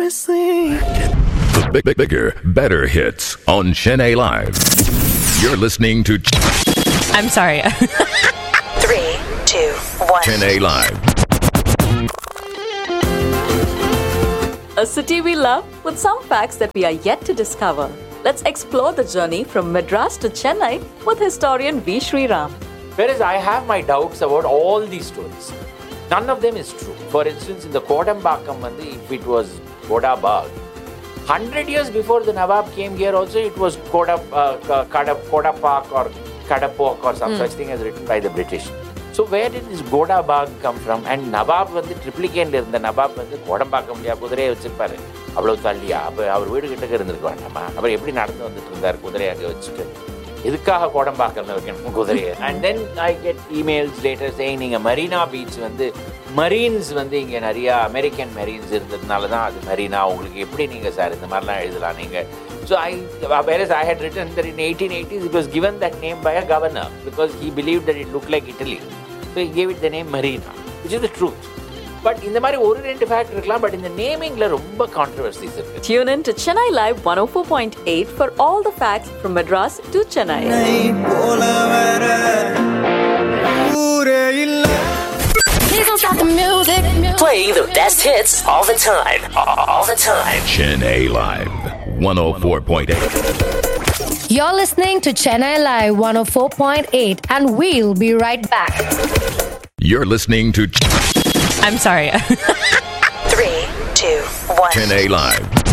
missing. The bigger, better hits on Chennai Live. You're listening to I'm sorry. 3, 2, 1. Chennai Live. A city we love with some facts that we are yet to discover. Let's explore the journey from Madras to Chennai with historian V. Sriram. Whereas I have my doubts about all these stories. None of them is true. For instance, in the Kodambakkam, if it was Kodabag, 100 years before the Nawab came here also, it was Kodapak or Kadapok or some such thing as written by the British. So where did this Kodabag come from? And Nawab triplicate the Nawab Kodambakkam Kudare vechirparu. Avlo thalliya அவர் வீடு கிட்ட இருந்திருக்க வேண்டாமா? அவர் எப்படி நடந்து வந்துட்டு இருந்தார் குதிரையை அங்க வச்சுட்டு? எதுக்காக கோடம்பாக்கம்ல வைக்கணும் குதிரையை? And then I get emails later saying நீங்க மரீனா பீச் மரீன்ஸ் இங்க நிறைய அமெரிக்கன் மரீன்ஸ் இருந்ததுனால தான் அது மரீனா. உங்களுக்கு எப்படி நீங்க சார் இந்த மாதிரிலாம் எழுதலாம் நீங்க? So whereas I had written that in 1880s it was given that name by a governor because he believed that it looked like Italy. So he gave it the name Marina, which is the truth. But இந்த மாதிரி ஒரு ரெண்டு fact இருக்கலாம், but இந்த நேமிங்ல ரொம்ப கான்ட்ரோவர்சிஸ் இருக்கு. Tune in to Chennai Live 104.8 for all the facts from Madras to Chennai. Please don't stop the music. Playing the best hits all the time. All the time. Chennai Live 104.8. You're listening to Chennai Live 104.8 and we'll be right back. You're listening to I'm sorry. 3, 2, 1. Chennai Live.